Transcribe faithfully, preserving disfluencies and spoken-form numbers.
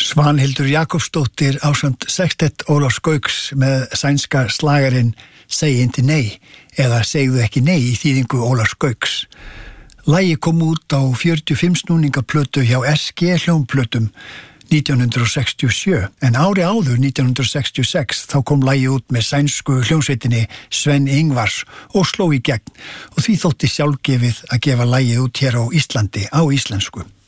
Svanhildur Jakobsdóttir ásamt sextett Ólafs Gauks með sænska slagarinn Segi inte nei eða Segðu ekki nei í þýðingu Ólafs Gauks. Lagið kom út á fjörutíu og fimm snúningaplötu hjá S G hljómplötum nítján hundrað sextíu og sjö en ári áður nítján hundrað sextíu og sex þá kom lagið út með sænsku hljómsveitinni Sven Ingvars og sló í gegn og því þótti sjálfgefið að gefa lagið út hér á Íslandi á íslensku.